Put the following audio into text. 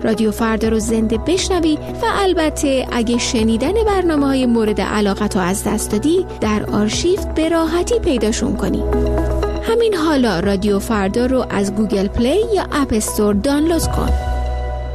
رادیو فردا رو زنده بشنوی و البته اگه شنیدن برنامه‌های مورد علاقت رو از دست دادی در آرشیو به راحتی پیداشون کنی. همین حالا رادیو فردا رو از گوگل پلی یا اپ استور دانلود کن.